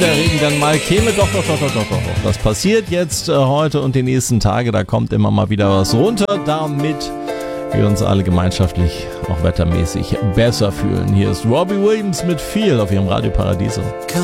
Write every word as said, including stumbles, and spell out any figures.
der Regen dann mal käme. Doch, doch, doch, doch, doch, doch. Das passiert jetzt äh, heute und die nächsten Tage. Da kommt immer mal wieder was runter, damit wir uns alle gemeinschaftlich, auch wettermäßig, besser fühlen. Hier ist Robbie Williams mit Feel auf ihrem Radio Paradiso.